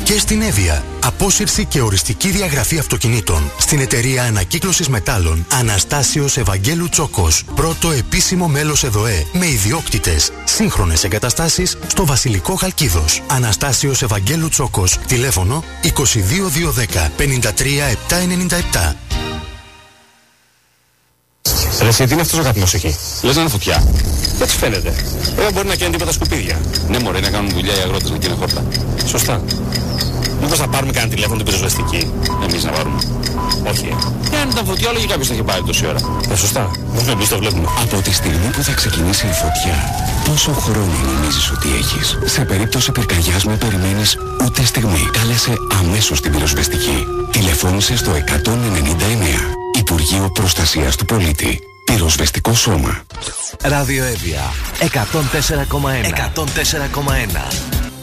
Και στην Εύβοια, απόσυρση και οριστική διαγραφή αυτοκινήτων. Στην εταιρεία ανακύκλωσης μετάλλων Αναστάσιος Ευαγγέλου Τσόκος. Πρώτο επίσημο μέλος ΕΔΟΕ με ιδιόκτητες. Σύγχρονες εγκαταστάσεις στο Βασιλικό Χαλκίδος. Αναστάσιος Ευαγγέλου Τσόκος. Τηλέφωνο 22210 53797. Ρε εσύ, τι είναι αυτός ο καπνός εκεί? Λες να είναι φωτιά? Έτσι φαίνεται. Δεν μπορεί να κάνει τίποτα σκουπίδια. Ναι μωρέ, να κάνουν δουλειά οι αγρότες, να καίνε χόρτα. Σωστά. Μήπως θα πάρουμε κανένα τηλέφωνο την πυροσβεστική? Εμείς να πάρουμε? Όχι. Αν ήταν φωτιά, όλο και κάποιος θα είχε πάρει τόση ώρα. Σωστά. Μόνο εμείς το βλέπουμε. Από τη στιγμή που θα ξεκινήσει η φωτιά, πόσο χρόνο νομίζεις ότι έχεις? Σε περίπτωση πυρκαγιάς μην περιμένεις ούτε στιγμή. Κάλεσε αμέσως την πυροσβεστική. Τηλεφώνησε στο 199. Υπουργείο Προστασίας του Πολίτη. Πυροσβεστικό σώμα. Ράδιο Εύβοια 104,1.